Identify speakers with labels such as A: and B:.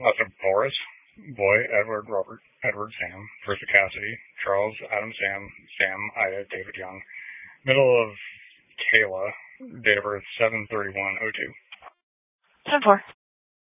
A: Last name Boris. Boy, Edward, Robert, Edward, Sam. First of Cassidy. Charles, Adam, Sam, Ida, David Young. Middle of Kayla. Date of birth 7/31/02.
B: 10-4.